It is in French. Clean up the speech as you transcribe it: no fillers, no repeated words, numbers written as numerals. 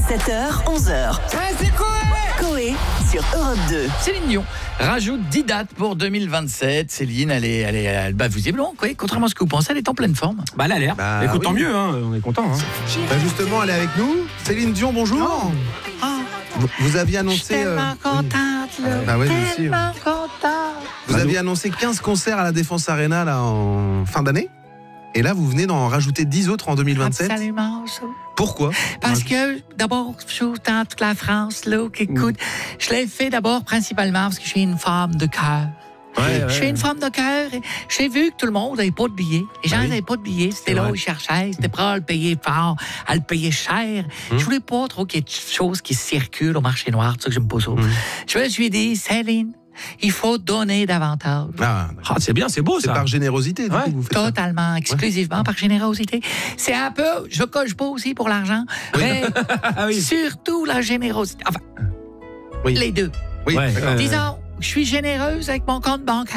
7h, 11h. C'est Coé sur Europe 2. Céline Dion rajoute 10 dates pour 2027. Céline, elle bat visiblement, quoi. Contrairement à ce que vous pensez, elle est en pleine forme. Bah elle a l'air. Écoute, tant oui. mieux, hein, on est content. Hein. Justement, elle est avec nous. Céline Dion, bonjour. Vous aviez annoncé... Tellement contente, là. Bah ouais, nous aussi, Tellement contente. Vous aviez annoncé 15 concerts à la Défense Arena là, en fin d'année. Et là, vous venez d'en rajouter 10 autres en 2027. Absolument, ça. Pourquoi? Parce que, d'abord, je suis dans toute la France, là, écoute, je l'ai fait d'abord principalement parce que je suis une femme de cœur. Je suis une femme de cœur. J'ai vu que tout le monde n'avait pas de billets. Les gens n'avaient pas de billets. C'était là où ils cherchaient. C'était prêt à le payer fort, à le payer cher. Je voulais pas trop qu'il y ait de choses qui circulent au marché noir. C'est ça que j'aime pas ça. Je me suis dit, Céline, il faut donner davantage. Ah, C'est bien, c'est beau c'est ça. par générosité, du coup, vous faites ça. Totalement, exclusivement par générosité. C'est un peu, je coche pas aussi pour l'argent, mais surtout la générosité. Enfin, les deux. Oui, Ouais, d'accord. Disons, je suis généreuse avec mon compte bancaire.